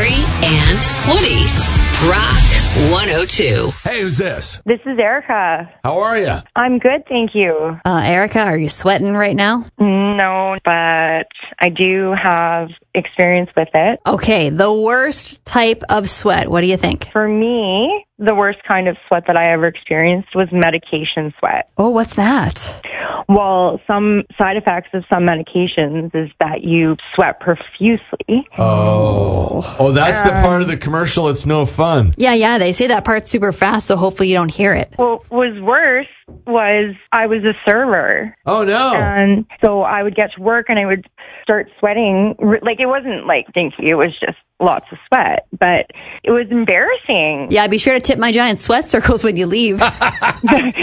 Lori and Woody. Rock 102. Hey, who's this? This is Erica. How are you? I'm good, thank you. Erica, are you sweating right now? No, but I do have experience with it. Okay, the worst type of sweat. What do you think? For me, the worst kind of sweat that I ever experienced was medication sweat. Oh, what's that? Well, some side effects of some medications is that you sweat profusely. Oh, that's the part of the commercial that's no fun. Yeah, they say that part super fast, so hopefully you don't hear it. What was worse was I was a server. Oh, no. And so I would get to work and I would start sweating. Like, it wasn't like stinky, it was just lots of sweat, but it was embarrassing. Yeah, be sure to tip my giant sweat circles when you leave.